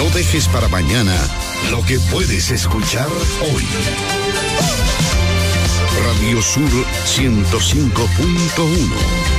No dejes para mañana lo que puedes escuchar hoy. Radio Sur 105.1